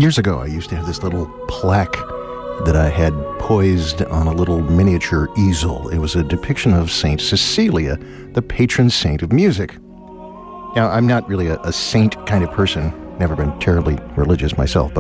Years ago, I used to have this little plaque that I had poised on a little miniature easel. It was a depiction of Saint Cecilia, the patron saint of music. Now, I'm not really a saint kind of person, never been terribly religious myself, but